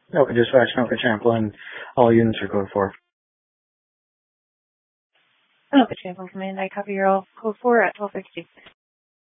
Okay, dispatch Nova Champlain. All units are code 4. Nova Champlain Command, I copy your all code 4 at 1260.